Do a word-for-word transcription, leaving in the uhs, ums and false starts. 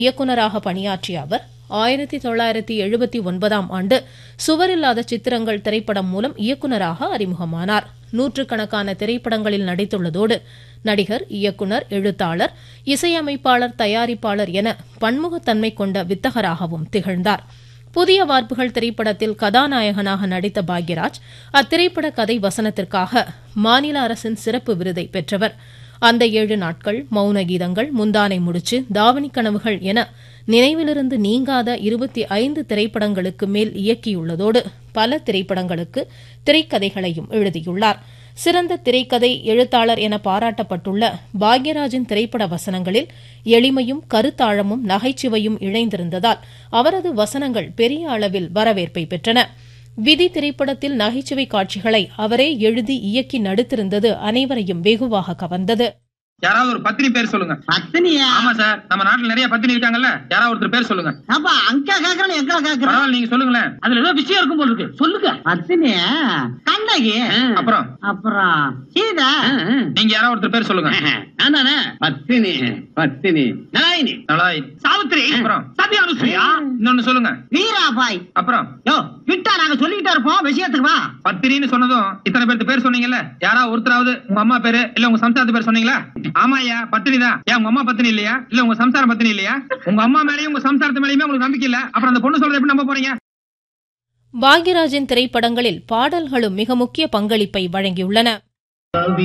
இயக்குநராக பணியாற்றிய அவர் ஆயிரத்தி தொள்ளாயிரத்தி எழுபத்தி ஒன்பதாம் ஆண்டு சுவரில்லாத சித்திரங்கள் திரைப்படம் மூலம் இயக்குநராக அறிமுகமானார். நூற்றுக்கணக்கான திரைப்படங்களில் நடித்துள்ளதோடு நடிகர், இயக்குநர், எழுத்தாளர், இசையமைப்பாளர், தயாரிப்பாளர் என பன்முகத்தன்மை கொண்ட வித்தகராகவும் திகழ்ந்தார். புதிய வார்ப்புகள் திரைப்படத்தில் கதாநாயகனாக நடித்த பாக்யராஜ் அத்திரைப்பட கதை வசனத்திற்காக மாநில அரசின் சிறப்பு விருதை பெற்றவர். அந்த ஏழு நாட்கள், மௌன கீதங்கள், முந்தானை முடிச்சு, தாவணி கனவுகள் என நினைவிலிருந்து நீங்காத இருபத்தி ஐந்து திரைப்படங்களுக்கு மேல் இயக்கியுள்ளதோடு பல திரைப்படங்களுக்கு திரைக்கதைகளையும் எழுதியுள்ளார். சிறந்த திரைக்கதை எழுத்தாளர் என பாராட்டப்பட்டுள்ள பாக்யராஜின் திரைப்பட வசனங்களில் எளிமையும் கருத்தாழமும் நகைச்சுவையும் இணைந்திருந்ததால் அவரது வசனங்கள் பெரிய அளவில் வரவேற்பை பெற்றன. விதி திரைப்படத்தில் நகைச்சுவை காட்சிகளை அவரே எழுதி இயக்கி நடித்திருந்தது அனைவரையும் வெகுவாக கவர்ந்தது. யாராவது ஒரு பத்தினி பேர் சொல்லுங்க. பத்தினியா? ஆமா சார், நம்ம நாட்டுல நிறைய பத்தினி இருக்காங்கல்ல, யாராவது ஒருத்தர் பேர் சொல்லுங்க. அப்பா அங்க கேக்குறேன், எங்க கேக்குறேன்? நீங்க சொல்லுங்களேன். அதுல ஏதோ விஷயம் இருக்கும் போல இருக்கு, சொல்லுங்க. பத்தினியா? கண்ணகி. அப்புறம் அப்புறம் சீதா. நீங்க யாராவது ஒருத்தர் பேர் சொல்லுங்க. நானே பத்தினி. பத்தினி நலாயினி. நலாயினி. சாவித்திரி. அப்புறம் சத்யானுஸ்ரீயா. இன்னொன்னு சொல்லுங்க. வீராபாய். அப்புறம் யோ விட்டா நாங்க சொல்லிக்கிட்டே இருப்போம், விஷயத்துக்கு வா. பத்தினின்னு சொன்னதும் இத்தனை பேருக்கு பேர் சொன்னீங்கல்ல, யாராவது ஒருத்தராவது உங்க அம்மா பேரு இல்ல உங்க சம்சாரத்து பேர் சொன்னீங்களா? ஆமா ஐயா, பத்தினி தான். ஏன் உங்க அம்மா பத்தினி இல்லையா? இல்ல உங்க சம்சாரம் பத்தினி இல்லையா? உங்க அம்மா மேலயும் உங்க சம்சாரத்து மேலயுமே உங்களுக்கு நம்பிக்கை இல்ல, அப்புறம் அந்த பொண்ணு சொல்றது எப்படி நம்ப போறீங்க? பாக்யராஜின் திரைப்படங்களில் பாடல்களும் மிக முக்கிய பங்களிப்பை வழங்கியுள்ளன.